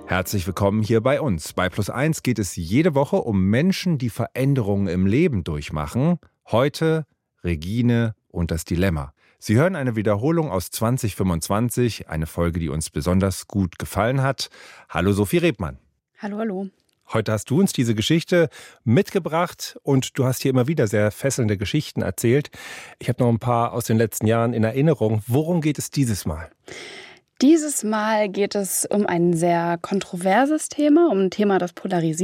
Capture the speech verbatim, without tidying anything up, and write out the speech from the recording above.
Herzlich willkommen hier bei uns. Bei Plus eins geht es jede Woche um Menschen, die Veränderungen im Leben durchmachen. Heute Regine und das Dilemma. Sie hören eine Wiederholung aus zwanzig fünfundzwanzig, eine Folge, die uns besonders gut gefallen hat. Hallo Sophie Rebmann. Hallo, hallo. Heute hast du uns diese Geschichte mitgebracht und du hast hier immer wieder sehr fesselnde Geschichten erzählt. Ich habe noch ein paar aus den letzten Jahren in Erinnerung. Worum geht es dieses Mal? Dieses Mal geht es um ein sehr kontroverses Thema, um ein Thema, das polarisiert.